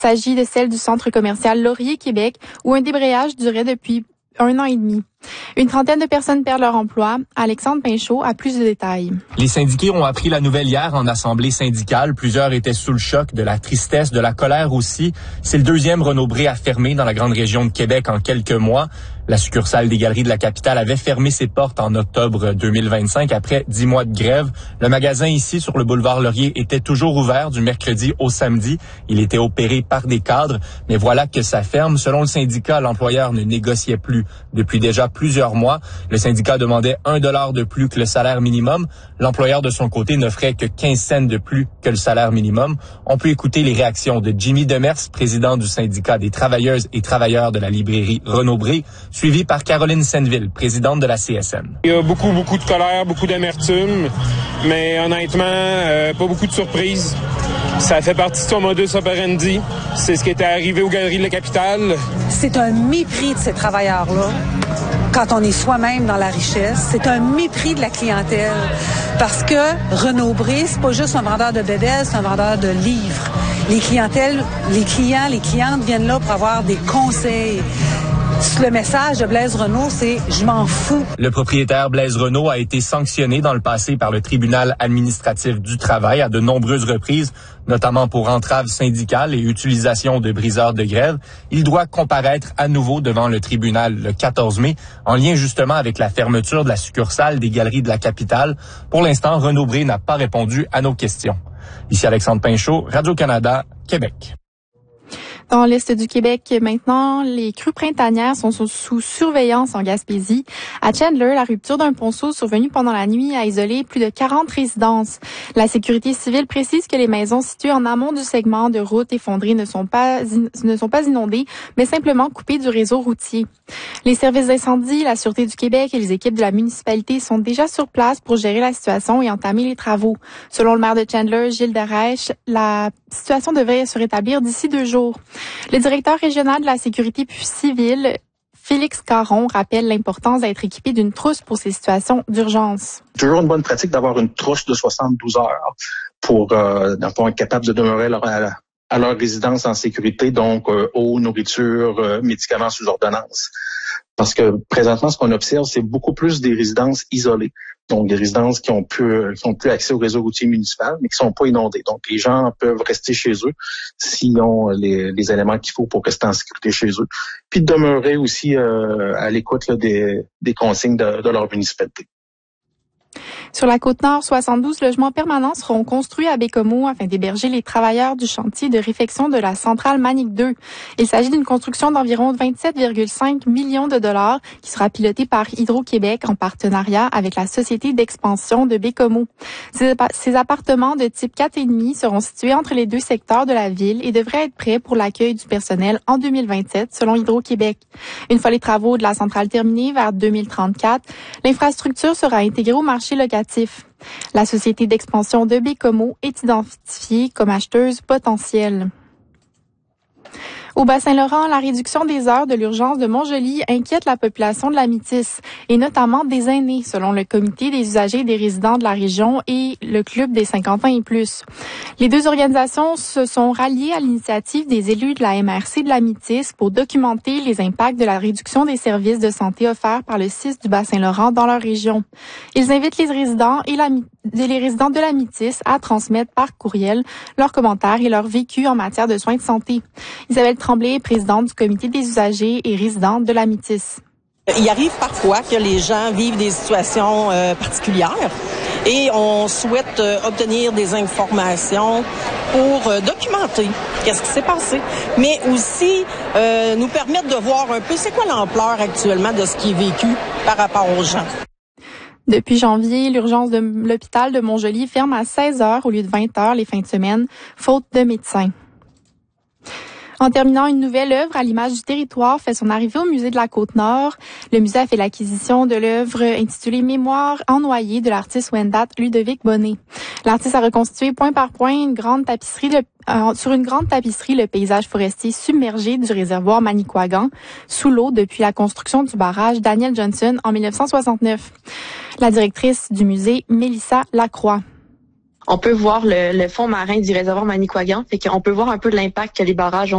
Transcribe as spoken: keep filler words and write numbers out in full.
Il s'agit de celle du centre commercial Laurier Québec, où un débrayage durait depuis un an et demi. Une trentaine de personnes perdent leur emploi. Alexandre Pinchot a plus de détails. Les syndiqués ont appris la nouvelle hier en assemblée syndicale. Plusieurs étaient sous le choc, de la tristesse, de la colère aussi. C'est le deuxième Renaud-Bré à fermer dans la grande région de Québec en quelques mois. La succursale des Galeries de la Capitale avait fermé ses portes en octobre deux mille vingt-cinq après dix mois de grève. Le magasin ici sur le boulevard Laurier était toujours ouvert du mercredi au samedi. Il était opéré par des cadres, mais voilà que ça ferme. Selon le syndicat, l'employeur ne négociait plus depuis déjà plusieurs mois. Le syndicat demandait un dollar de plus que le salaire minimum. L'employeur de son côté n'offrait que quinze cents de plus que le salaire minimum. On peut écouter les réactions de Jimmy Demers, président du syndicat des travailleuses et travailleurs de la librairie Renaud-Bré, suivi par Caroline Senneville, présidente de la C S N. Il y a beaucoup, beaucoup de colère, beaucoup d'amertume, mais honnêtement, euh, pas beaucoup de surprises. Ça fait partie de son modus operandi. C'est ce qui était arrivé aux Galeries de la Capitale. C'est un mépris de ces travailleurs-là. Quand on est soi-même dans la richesse, c'est un mépris de la clientèle. Parce que Renaud-Bré, c'est pas juste un vendeur de bébelles, c'est un vendeur de livres. Les clientèles, les clients, les clientes viennent là pour avoir des conseils. Le message de Blaise Renaud, c'est « je m'en fous ». Le propriétaire Blaise Renaud a été sanctionné dans le passé par le tribunal administratif du travail à de nombreuses reprises, notamment pour entrave syndicale et utilisation de briseurs de grève. Il doit comparaître à nouveau devant le tribunal le quatorze mai, en lien justement avec la fermeture de la succursale des Galeries de la Capitale. Pour l'instant, Renaud-Bré n'a pas répondu à nos questions. Ici Alexandre Pinchot, Radio-Canada, Québec. Dans l'est du Québec, maintenant, les crues printanières sont sous, sous surveillance en Gaspésie. À Chandler, la rupture d'un ponceau survenue pendant la nuit a isolé plus de quarante résidences. La sécurité civile précise que les maisons situées en amont du segment de route effondré ne sont pas, in, ne sont pas inondées, mais simplement coupées du réseau routier. Les services d'incendie, la Sûreté du Québec et les équipes de la municipalité sont déjà sur place pour gérer la situation et entamer les travaux. Selon le maire de Chandler, Gilles Darèche, la situation devrait se rétablir d'ici deux jours. Le directeur régional de la sécurité civile, Félix Caron, rappelle l'importance d'être équipé d'une trousse pour ces situations d'urgence. Toujours une bonne pratique d'avoir une trousse de soixante-douze heures pour, euh, dans le fond, être capable de demeurer à leur, à leur résidence en sécurité, donc euh, eau, nourriture, euh, médicaments sous ordonnance. Parce que présentement, ce qu'on observe, c'est beaucoup plus des résidences isolées. Donc, des résidences qui ont plus, qui ont plus accès au réseau routier municipal, mais qui sont pas inondées. Donc, les gens peuvent rester chez eux s'ils ont les, les éléments qu'il faut pour rester en sécurité chez eux. Puis, de demeurer aussi euh, à l'écoute là, des, des consignes de, de leur municipalité. Sur la Côte-Nord, soixante-douze logements permanents seront construits à Bécomo afin d'héberger les travailleurs du chantier de réfection de la centrale Manic deux. Il s'agit d'une construction d'environ vingt-sept virgule cinq millions de dollars qui sera pilotée par Hydro-Québec en partenariat avec la Société d'expansion de Bécomo. Ces, ces appartements de type quatre et demi seront situés entre les deux secteurs de la ville et devraient être prêts pour l'accueil du personnel en deux mille vingt-sept, selon Hydro-Québec. Une fois les travaux de la centrale terminés vers deux mille trente-quatre, l'infrastructure sera intégrée au marché locatif. La Société d'expansion de Bécomo est identifiée comme acheteuse potentielle. Au Bas-Saint-Laurent, la réduction des heures de l'urgence de Montjoly inquiète la population de la Métis, et notamment des aînés, selon le comité des usagers et des résidents de la région et le club des cinquante ans et plus. Les deux organisations se sont ralliées à l'initiative des élus de la M R C de la Métis pour documenter les impacts de la réduction des services de santé offerts par le C I S du Bas-Saint-Laurent dans leur région. Ils invitent les résidents et la, les résidents de la Métis à transmettre par courriel leurs commentaires et leur vécu en matière de soins de santé. Isabelle Tremblay, présidente du comité des usagers et résidente de la Métis. Il arrive parfois que les gens vivent des situations euh, particulières et on souhaite euh, obtenir des informations pour euh, documenter qu'est-ce qui s'est passé, mais aussi euh, nous permettre de voir un peu c'est quoi l'ampleur actuellement de ce qui est vécu par rapport aux gens. Depuis janvier, l'urgence de l'hôpital de Montjoly ferme à seize heures au lieu de vingt heures les fins de semaine, faute de médecins. En terminant, une nouvelle œuvre à l'image du territoire fait son arrivée au musée de la Côte-Nord. Le musée a fait l'acquisition de l'œuvre intitulée Mémoire en noyer de l'artiste Wendat Ludovic Bonnet. L'artiste a reconstitué point par point une grande tapisserie de, euh, sur une grande tapisserie le paysage forestier submergé du réservoir Manicouagan, sous l'eau depuis la construction du barrage Daniel Johnson en mille neuf cent soixante-neuf. La directrice du musée, Mélissa Lacroix. On peut voir le, le fond marin du réservoir Manicouagan, fait qu'on peut voir un peu de l'impact que les barrages ont